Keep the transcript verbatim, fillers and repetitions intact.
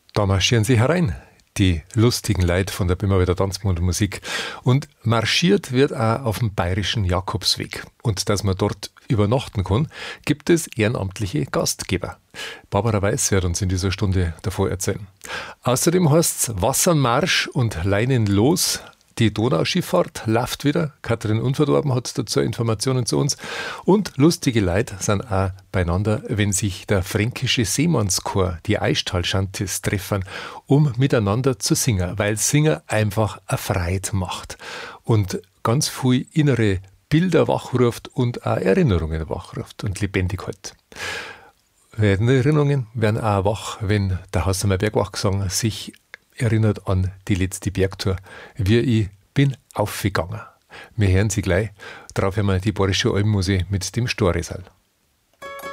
Da marschieren sie herein, die lustigen Leute von der Bimmerwälder Tanzbund und Musik. Und marschiert wird auch auf dem bayerischen Jakobsweg. Und dass man dort übernachten kann, gibt es ehrenamtliche Gastgeber. Barbara Weiß wird uns in dieser Stunde davor erzählen. Außerdem heißt es Wassermarsch und Leinen los. Die Donauschifffahrt läuft wieder. Katrin Unverdorben hat dazu Informationen zu uns. Und lustige Leute sind auch beieinander, wenn sich der fränkische Seemannschor, die Eistalschantis, treffen, um miteinander zu singen, weil Singen einfach eine Freude macht und ganz viel innere Bilder wachruft und auch Erinnerungen wachruft und lebendig hält. Erinnerungen werden auch wach, wenn der Hassamer Bergwachgesang sich erinnert an die letzte Bergtour, wie ich bin aufgegangen. Wir hören sie gleich. Darauf hören wir die Bayerische Alpenmusik mit dem Storesal.